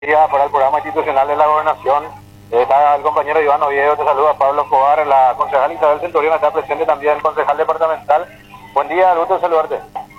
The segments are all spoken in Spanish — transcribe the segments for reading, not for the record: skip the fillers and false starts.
día para el programa institucional de la gobernación. Está el compañero Iván Oviedo, te saluda Pablo Escobar, la concejal Isabel Centurión, está presente también el concejal departamental. Buen día, gusto de saludarte.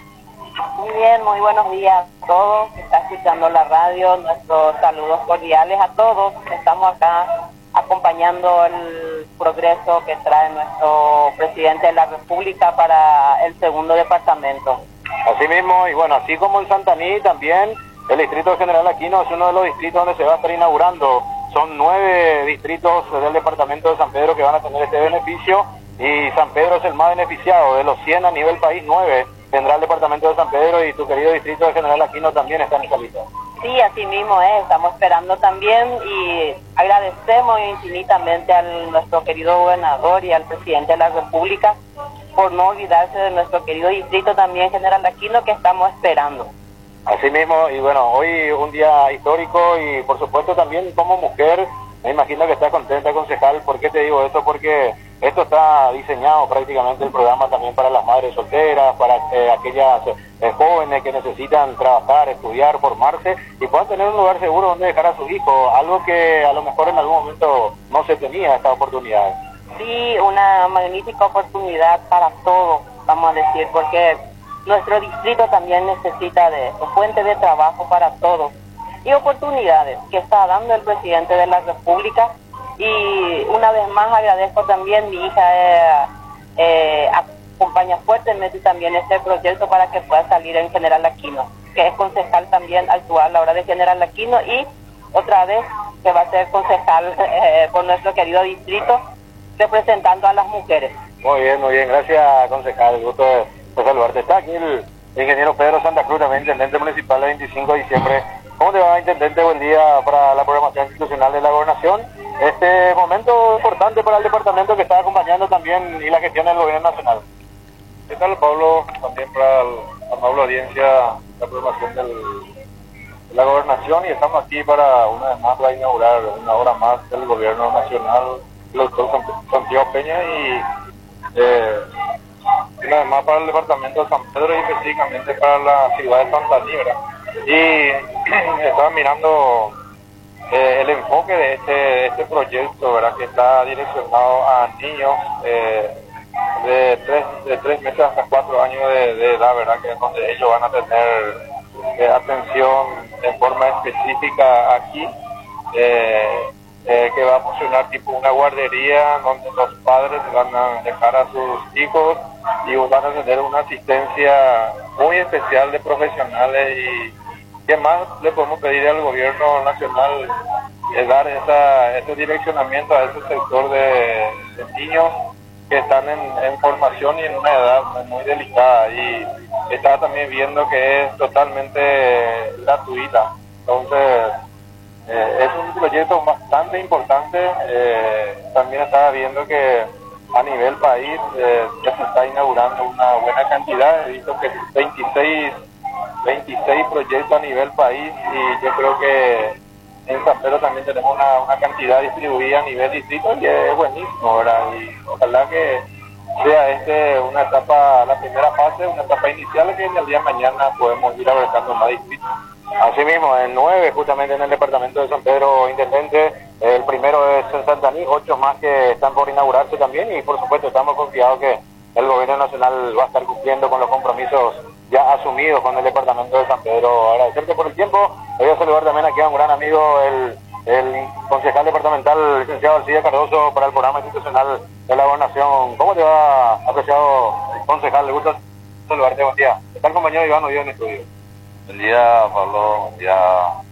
Muy bien, muy buenos días a todos que están escuchando la radio, nuestros saludos cordiales a todos. Estamos acá acompañando el progreso que trae nuestro presidente de la República para el segundo departamento. Así mismo, y bueno, así como en Santaní también, el distrito general Aquino es uno de los distritos donde se va a estar inaugurando. Son 9 distritos del departamento de San Pedro que van a tener este beneficio y San Pedro es el más beneficiado. De los 100 a nivel país, 9 tendrá el departamento de San Pedro y tu querido distrito de general Aquino también está en esa lista. Sí, así mismo es, estamos esperando también y agradecemos infinitamente a nuestro querido gobernador y al presidente de la República por no olvidarse de nuestro querido distrito también general Aquino que estamos esperando. Así mismo, y bueno, hoy un día histórico y por supuesto también como mujer, me imagino que estás contenta, concejal. ¿Por qué te digo esto? Porque esto está diseñado prácticamente el programa también para las madres solteras, para aquellas jóvenes que necesitan trabajar, estudiar, formarse y puedan tener un lugar seguro donde dejar a sus hijos, algo que a lo mejor en algún momento no se tenía esta oportunidad. Sí, una magnífica oportunidad para todos, vamos a decir, porque nuestro distrito también necesita de fuentes de trabajo para todos y oportunidades que está dando el presidente de la República. Y una vez más agradezco también, mi hija acompaña fuertemente también este proyecto para que pueda salir en General Aquino, que es concejal también actual a la hora de General Aquino y otra vez que va a ser concejal por nuestro querido distrito representando a las mujeres. Muy bien, gracias concejal, gusto de saludarte. Está aquí el ingeniero Pedro Santa Cruz, también intendente municipal del 25 de diciembre. ¿Cómo te va, intendente? Buen día para la programación institucional de la gobernación. Este momento importante para el departamento que está acompañando también y la gestión del gobierno nacional. ¿Qué tal, Pablo? También para la amable audiencia, la programación de la gobernación, y estamos aquí para una vez más para inaugurar una hora más del gobierno nacional, el doctor Santiago Peña, y una vez más para el departamento de San Pedro y específicamente para la ciudad de Santaní, ¿verdad? Y estaba mirando el enfoque de este proyecto, ¿verdad? Que está direccionado a niños de 3 meses hasta 4 años de edad, ¿verdad? Que es donde ellos van a tener atención en forma específica aquí, que va a funcionar tipo una guardería donde los padres van a dejar a sus hijos y van a tener una asistencia muy especial de profesionales. Y ¿qué más le podemos pedir al gobierno nacional? Es dar ese direccionamiento a ese sector de niños que están en formación y en una edad muy delicada, y estaba también viendo que es totalmente gratuita. Entonces es un proyecto bastante importante. También estaba viendo que a nivel país ya se está inaugurando una buena cantidad. He visto que 26 proyectos a nivel país, y yo creo que en San Pedro también tenemos una cantidad distribuida a nivel distrito, y es buenísimo, ¿verdad? Y ojalá que sea una etapa, la primera fase, una etapa inicial, que en el día de mañana podemos ir abarcando más distritos. Así mismo, en 9 justamente en el departamento de San Pedro, intendente. El primero es en Santaní, 8 más que están por inaugurarse también, y por supuesto estamos confiados que el gobierno nacional va a estar cumpliendo con los compromisos ya asumidos con el departamento de San Pedro. Agradecerte por el tiempo. Voy a saludar también aquí a un gran amigo, el concejal departamental, licenciado Alcide Cardoso, para el programa institucional de la gobernación. ¿Cómo te va, apreciado concejal? Le gusta saludarte, buen día. Está el compañero Iván Oviedo en el estudio. Buen día, Pablo. Buen día a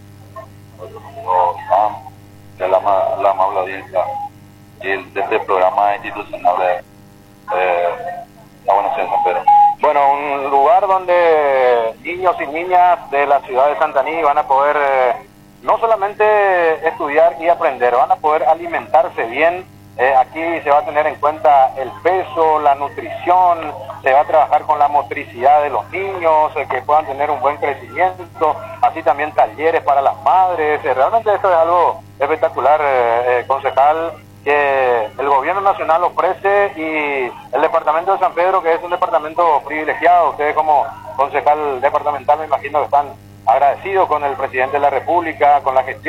la amable audiencia y de este programa institucional de la gobernación de San Pedro. Bueno, un lugar donde niños y niñas de la ciudad de Santaní van a poder no solamente estudiar y aprender, van a poder alimentarse bien. Aquí se va a tener en cuenta el peso, la nutrición, se va a trabajar con la motricidad de los niños, que puedan tener un buen crecimiento, así también talleres para las madres. Realmente esto es algo espectacular, concejal, que el gobierno nacional ofrece, y el departamento de San Pedro, que es un departamento privilegiado. Ustedes como concejal departamental me imagino que están agradecidos con el presidente de la República, con la gestión